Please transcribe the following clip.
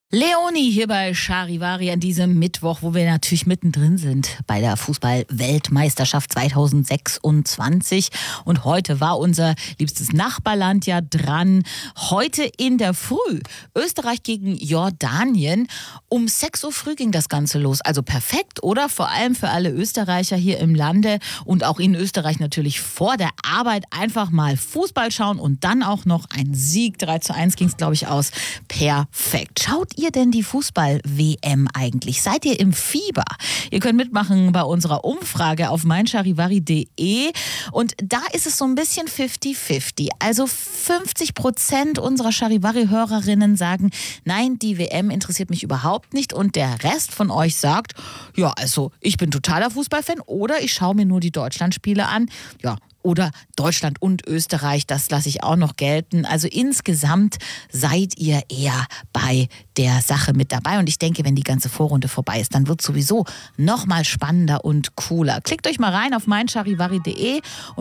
Leonie hier bei Charivari an diesem Mittwoch, wo wir natürlich mittendrin sind bei der Fußball-Weltmeisterschaft 2026. Und heute war unser liebstes Nachbarland ja dran. Heute in der Früh Österreich gegen Jordanien. Um 6 Uhr früh ging das Ganze los. Also perfekt, oder? Vor allem für alle Österreicher hier im Lande und auch in Österreich natürlich vor der Arbeit einfach mal Fußball schauen und dann auch noch ein Sieg. 3:1 ging es, glaube ich, aus. Perfekt. Schaut ihr denn die Fußball-WM eigentlich? Seid ihr im Fieber? Ihr könnt mitmachen bei unserer Umfrage auf meincharivari.de und da ist es so ein bisschen 50-50. Also 50% unserer Charivari-Hörerinnen sagen, nein, die WM interessiert mich überhaupt nicht und der Rest von euch sagt, ja, also ich bin totaler Fußballfan oder ich schaue mir nur die Deutschlandspiele an. Ja, oder Deutschland und Österreich, das lasse ich auch noch gelten. Also insgesamt seid ihr eher bei der Sache mit dabei. Und ich denke, wenn die ganze Vorrunde vorbei ist, dann wird es sowieso noch mal spannender und cooler. Klickt euch mal rein auf meincharivari.de